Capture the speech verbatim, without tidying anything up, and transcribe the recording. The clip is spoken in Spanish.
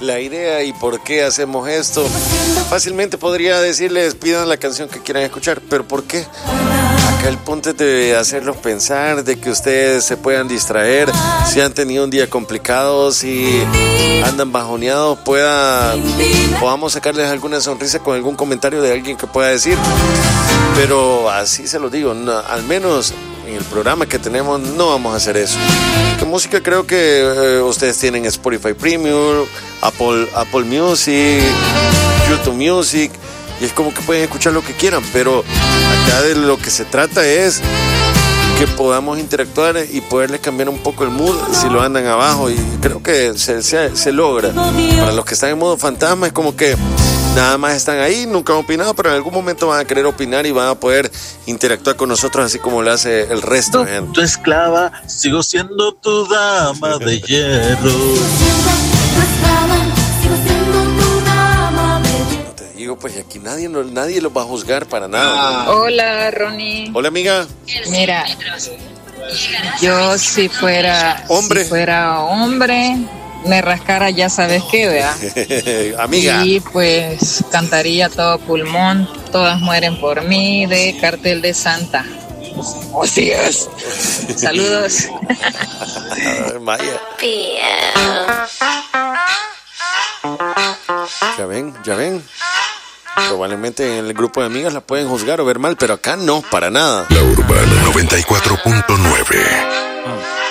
la idea y por qué hacemos esto. Fácilmente podría decirles, pidan la canción que quieran escuchar, pero ¿por qué? Acá el punto es de hacerlos pensar, de que ustedes se puedan distraer, si han tenido un día complicado, si andan bajoneados, pueda, podamos sacarles alguna sonrisa con algún comentario de alguien que pueda decir. Pero así se los digo, no, al menos en el programa que tenemos no vamos a hacer eso. Que música creo que eh, ustedes tienen Spotify Premium, Apple, Apple Music, YouTube Music, y es como que pueden escuchar lo que quieran, pero acá de lo que se trata es que podamos interactuar y poderles cambiar un poco el mood si lo andan abajo, y creo que se, se, se logra. Para los que están en modo fantasma es como que nada más están ahí, nunca han opinado, pero en algún momento van a querer opinar y van a poder interactuar con nosotros así como lo hace el resto. Tu, tu esclava, sigo siendo tu dama de hierro. Te digo, pues aquí nadie, nadie los va a juzgar para nada. Hola, Ronnie. Hola, amiga. Mira, yo si fuera hombre, si fuera hombre me rascara, ya sabes qué, vea. Amiga. Y pues cantaría todo pulmón, Todas mueren por mí, de Cartel de Santa. Así es. Saludos. Maya. Ya ven, ya ven. Probablemente en el grupo de amigas la pueden juzgar o ver mal, pero acá no, para nada. La Urbana noventa y cuatro punto nueve.